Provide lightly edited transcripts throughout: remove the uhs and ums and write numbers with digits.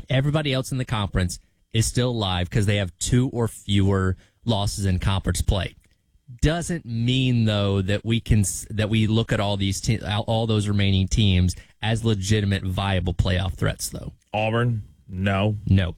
Everybody else in the conference is still alive because they have 2 or fewer losses in conference play. Doesn't mean though that we look at all those remaining teams as legitimate, viable playoff threats. Though Auburn, no.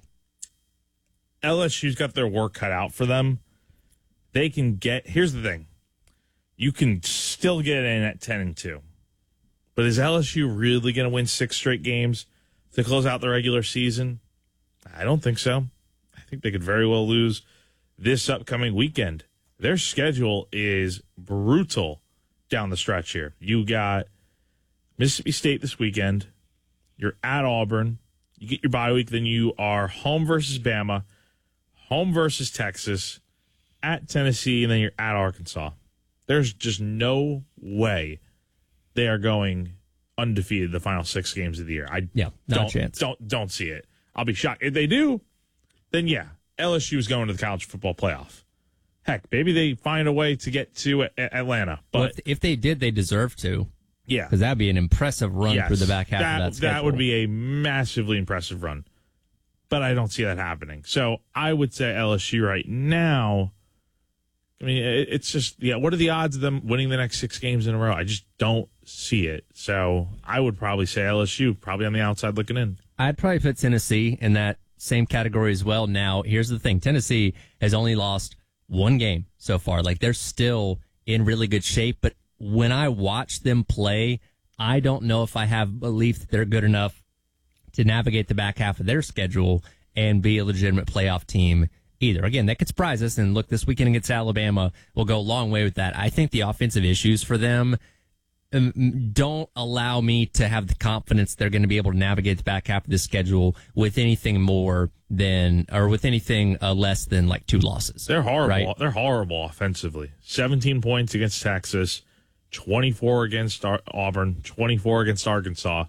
LSU's got their work cut out for them. They can get. Here's the thing: you can still get in at 10-2, but is LSU really going to win 6 straight games to close out the regular season? I don't think so. I think they could very well lose this upcoming weekend. Their schedule is brutal down the stretch here. You got Mississippi State this weekend. You're at Auburn. You get your bye week. Then you are home versus Bama, home versus Texas, at Tennessee, and then you're at Arkansas. There's just no way they are going undefeated the final 6 games of the year. Not a chance. Don't see it. I'll be shocked. If they do, then yeah, LSU is going to the college football playoff. Heck, maybe they find a way to get to Atlanta. But well, if they did, they deserve to. Yeah. Because that would be an impressive run for the back half of that schedule. That would be a massively impressive run. But I don't see that happening. So I would say LSU right now, I mean, it's just, what are the odds of them winning the next 6 games in a row? I just don't see it. So I would probably say LSU, probably on the outside looking in. I'd probably put Tennessee in that same category as well. Now, here's the thing. Tennessee has only lost 1 game so far. Like, they're still in really good shape, but when I watch them play, I don't know if I have belief that they're good enough to navigate the back half of their schedule and be a legitimate playoff team either. Again, that could surprise us, and look, this weekend against Alabama will go a long way with that. I think the offensive issues for them don't allow me to have the confidence they're going to be able to navigate the back half of this schedule with anything more than, or with anything less than like 2 losses. They're horrible. Right? They're horrible offensively. 17 points against Texas, 24 against Auburn, 24 against Arkansas.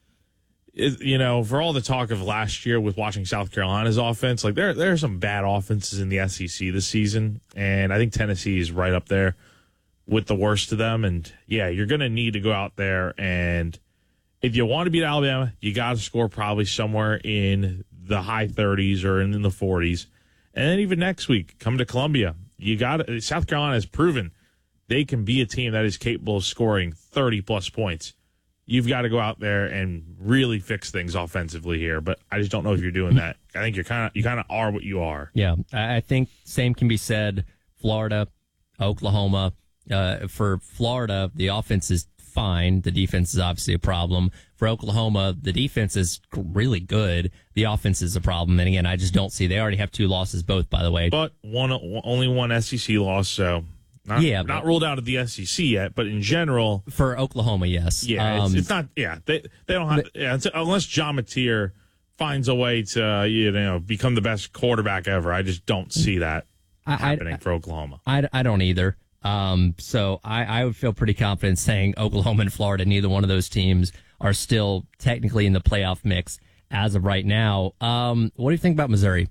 For all the talk of last year with watching South Carolina's offense, like there are some bad offenses in the SEC this season, and I think Tennessee is right up there with the worst of them. And yeah, you're going to need to go out there, and if you want to beat Alabama, you got to score probably somewhere in the high 30s or in the 40s. And then even next week, come to Columbia. South Carolina has proven they can be a team that is capable of scoring 30-plus points. You've got to go out there and really fix things offensively here, but I just don't know if you're doing that. I think you kind of are what you are. Yeah, I think same can be said. Florida, Oklahoma. For Florida, the offense is fine. The defense is obviously a problem. For Oklahoma, the defense is really good. The offense is a problem. And again, I just don't see. They already have 2 losses, both, by the way. But only one SEC loss, so not ruled out of the SEC yet. But in general, for Oklahoma, yes. Yeah, it's not. Yeah, they don't have. Unless John Mateer finds a way to become the best quarterback ever. I just don't see that happening for Oklahoma. I don't either. So I would feel pretty confident saying Oklahoma and Florida, neither one of those teams are still technically in the playoff mix as of right now. What do you think about Missouri?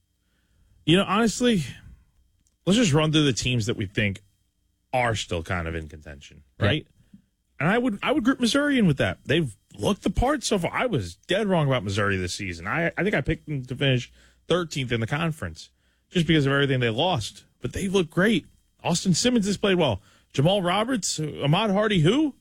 Honestly, let's just run through the teams that we think are still kind of in contention, right? Yeah. And I would group Missouri in with that. They've looked the part so far. I was dead wrong about Missouri this season. I think I picked them to finish 13th in the conference just because of everything they lost. But they've looked great. Austin Simmons has played well. Jamal Roberts, Ahmad Hardy,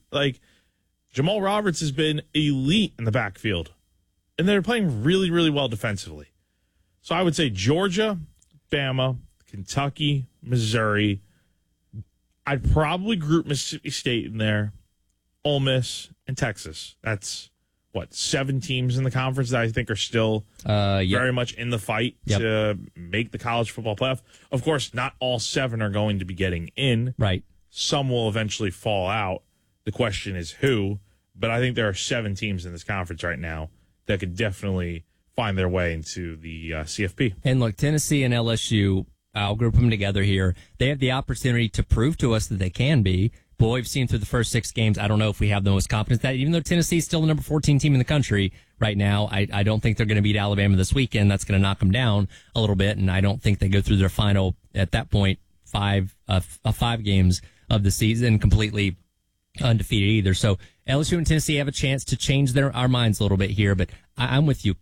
Jamal Roberts has been elite in the backfield. And they're playing really, really well defensively. So I would say Georgia, Bama, Kentucky, Missouri. I'd probably group Mississippi State in there, Ole Miss, and Texas. That's, 7 teams in the conference that I think are still very much in the fight to make the college football playoff. Of course, not all 7 are going to be getting in. Right. Some will eventually fall out. The question is who. But I think there are 7 teams in this conference right now that could definitely find their way into the CFP. And look, Tennessee and LSU, I'll group them together here. They have the opportunity to prove to us that they can be. But what we've seen through the first 6 games, I don't know if we have the most confidence that, even though Tennessee is still the number 14 team in the country right now, I don't think they're going to beat Alabama this weekend. That's going to knock them down a little bit, and I don't think they go through their final, at that point, 5 games of the season completely undefeated either. So LSU and Tennessee have a chance to change our minds a little bit here, but I'm with you.